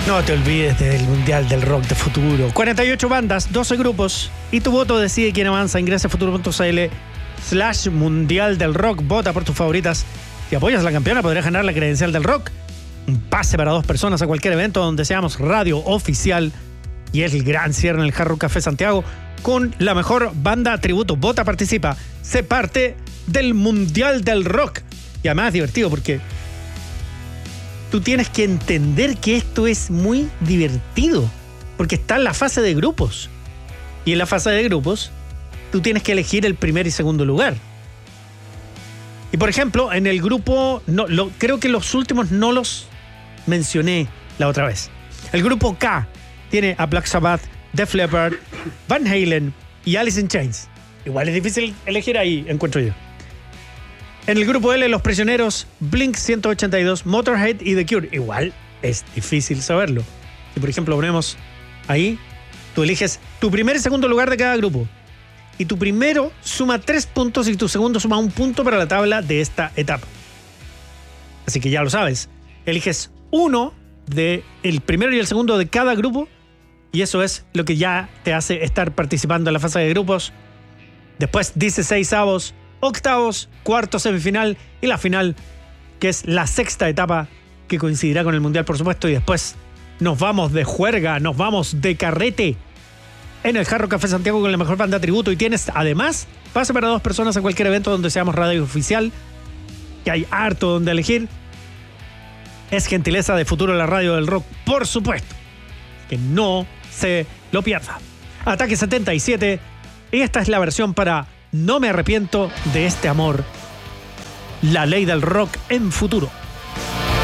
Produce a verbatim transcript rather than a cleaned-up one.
No te olvides del Mundial del Rock de Futuro. cuarenta y ocho bandas, doce grupos. Y tu voto decide quién avanza. Ingresa a futuro punto c l slash Mundial del Rock. Vota por tus favoritas. Si apoyas a la campeona, podrás ganar la credencial del rock. Un pase para dos personas a cualquier evento donde seamos radio oficial. Y es el gran cierre en el Hard Rock Café Santiago con la mejor banda tributo. Vota, participa. Sé parte del Mundial del Rock. Y además es divertido porque tú tienes que entender que esto es muy divertido, porque está en la fase de grupos. Y en la fase de grupos, tú tienes que elegir el primer y segundo lugar. Y por ejemplo, en el grupo, no, lo, creo que los últimos no los mencioné la otra vez. El grupo K tiene a Black Sabbath, Def Leppard, Van Halen y Alice in Chains. Igual es difícil elegir ahí, encuentro yo. En el grupo L, Los Prisioneros, Blink ciento ochenta y dos, Motorhead y The Cure. Igual es difícil saberlo. Si por ejemplo ponemos ahí, tú eliges tu primer y segundo lugar de cada grupo. Y tu primero suma tres puntos y tu segundo suma un punto para la tabla de esta etapa. Así que ya lo sabes. Eliges uno del primero y el segundo de cada grupo. Y eso es lo que ya te hace estar participando en la fase de grupos. Después dieciseisavos, octavos, cuartos, semifinal y la final, que es la sexta etapa que coincidirá con el Mundial, por supuesto, y después nos vamos de juerga, nos vamos de carrete en el Hard Rock Café Santiago con la mejor banda tributo. Y tienes además pase para dos personas a cualquier evento donde seamos radio oficial, que hay harto donde elegir. Es gentileza de Futuro, la radio del rock, por supuesto, que no se lo pierda. Ataque setenta y siete, y esta es la versión para No me arrepiento de este amor, la ley del rock en Futuro.